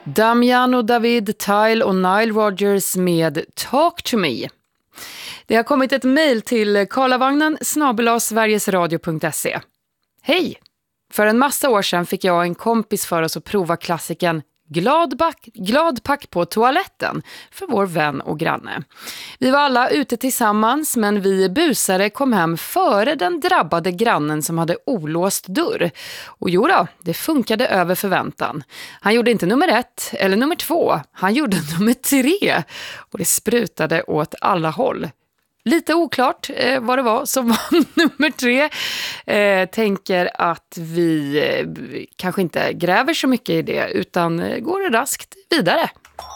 Damiano David, Tyle och Nile Rodgers med Talk to me. Det har kommit ett mejl till karlavagnen@sverigesradio.se. Hej! För en massa år sedan fick jag och en kompis för oss att prova klassiken Glad pack på toaletten för vår vän och granne. Vi var alla ute tillsammans, men vi busare kom hem före den drabbade grannen som hade olåst dörr. Och jo då, det funkade över förväntan. Han gjorde inte nummer 1 eller nummer 2, han gjorde nummer 3 och det sprutade åt alla håll. Lite oklart vad det var som var nummer 3. Tänker att vi kanske inte gräver så mycket i det utan går raskt vidare.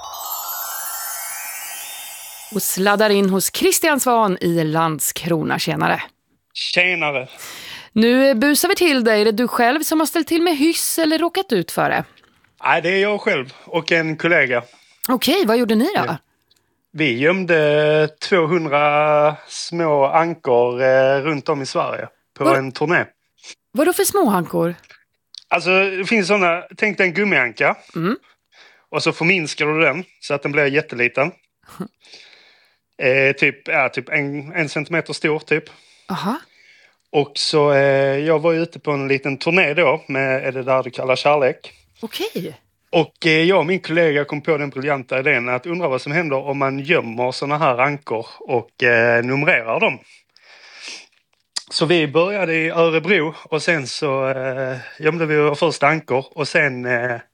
Och sladdar in hos Christian Svan i Landskrona. Tjenare. Tjenare. Nu busar vi till dig. Är det du själv som har ställt till med hyss eller råkat ut för det? Nej, det är jag själv och en kollega. Okej, vad gjorde ni då? Ja. Vi gömde 200 små ankor runt om i Sverige på en turné. Vadå för små ankor? Alltså det finns sådana, tänk dig en gummianka. Och så förminskar du den så att den blir jätteliten. Typ en centimeter stor typ. Aha. Och så jag var ute på en liten turné då med Är det där du kallar kärlek. Okej. Och jag och min kollega kom på den briljanta idén att undra vad som händer om man gömmer såna här ankor och numrerar dem. Så vi började i Örebro och sen så gömde vi vår första ankor och sen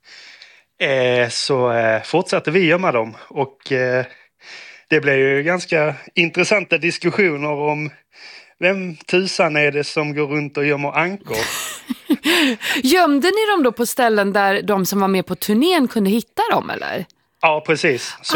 så fortsatte vi gömma dem. Och det blev ju ganska intressanta diskussioner om vem tusan är det som går runt och gömmer ankor. Gömde ni dem då på ställen där de som var med på turnén kunde hitta dem, eller? Ja, precis. Så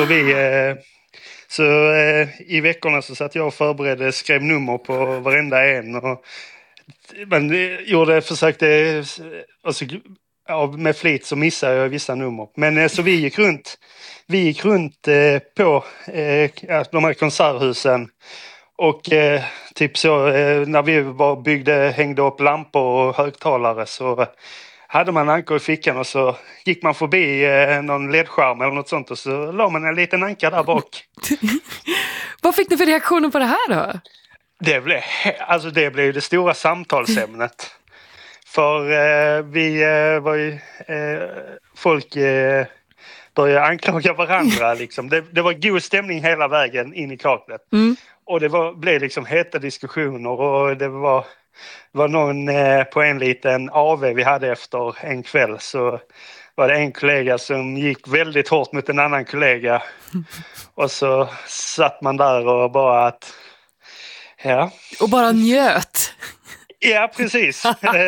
i veckorna så satt jag och förberedde, skrev nummer på varenda en. Och man försökte, alltså, med flit så missade jag vissa nummer. Men så vi gick runt på de här konserthusen. Och typ så när vi hängde upp lampor och högtalare så hade man ankor i fickan och så gick man förbi någon ledskärm eller något sånt och så la man en liten anka där bak. Vad fick ni för reaktioner på det här då? Det blev ju det stora samtalsämnet. För folk började anklaga varandra liksom. Det var god stämning hela vägen in i kaklet. Och det blev liksom heta diskussioner och det var någon på en liten AV vi hade efter en kväll så var det en kollega som gick väldigt hårt mot en annan kollega. Och så satt man där och bara att... Ja. Och bara njöt. Ja, precis.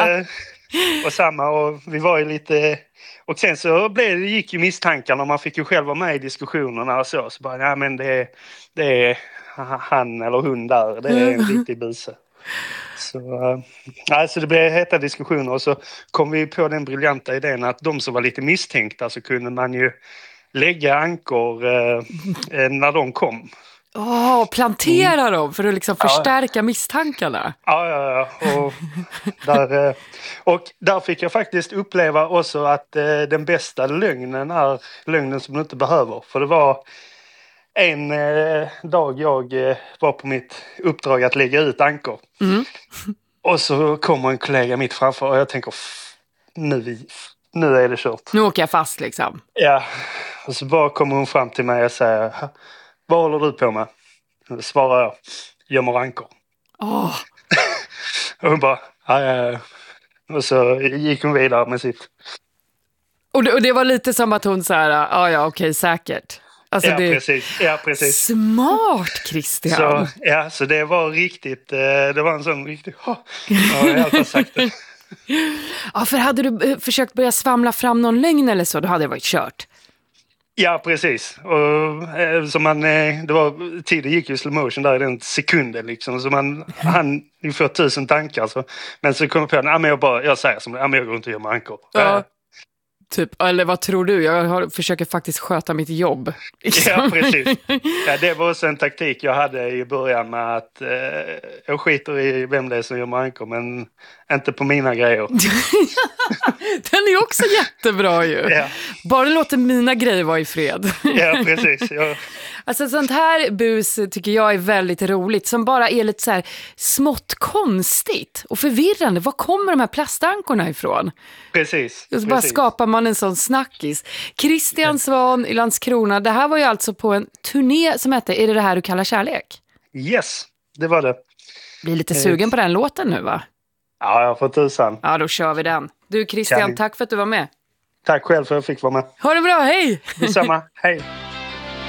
Och vi var ju lite... Och sen så gick ju misstankarna och man fick ju själv vara med i diskussionerna och så. Så bara, nej men det är han eller hon där, det är en riktig buse. Så det blev heta diskussioner och så kom vi på den briljanta idén att de som var lite misstänkta så kunde man ju lägga ankor när de kom. Plantera dem för att liksom förstärka misstankarna. Ja. Och där fick jag faktiskt uppleva också att den bästa lögnen är lögnen som du inte behöver. För det var en dag jag var på mitt uppdrag att lägga ut ankor. Och så kommer en kollega mitt framför och jag tänker nu är det kört. Nu åker jag fast liksom. Ja, och så bara kommer hon fram till mig och säger, vad håller du på med? Och då svarar jag, gömmer ankor. Och hon bara, ja. Och så gick hon vidare med sitt. Och det var lite som att hon sa, okej, säkert. Alltså precis. Smart, Christian. Så det var riktigt, det var en sån riktigt, jag har sagt det. Ja, för hade du försökt börja svamla fram någon lögn eller så, då hade det varit kört. Ja, precis. Och tiden gick ju slow motion där i den sekunden liksom. Så han får 1000 tankar. Så. Men så kom jag på, jag säger som det, jag går inte och gör ankor. Ja. Typ, eller vad tror du? Försöker faktiskt sköta mitt jobb. Ja, precis. Ja, det var också en taktik jag hade i början med att jag skiter i vem det är som gör mankor, men inte på mina grejer. Den är också jättebra ju. Ja. Bara låter mina grejer vara i fred. Ja, precis. Ja. Alltså sånt här bus tycker jag är väldigt roligt. Som bara är lite så här smått konstigt och förvirrande. Var kommer de här plastankorna ifrån? Precis. Och så bara skapar man en sån snackis. Christian Svahn i Landskrona. Det här var ju alltså på en turné som hette Är det här du kallar kärlek? Yes, det var det. Blir lite sugen på den låten nu, va? Ja, jag får tusan. Ja, då kör vi den. Du Christian, tack för att du var med. Tack själv för att jag fick vara med. Ha det bra, hej! Detsamma, hej!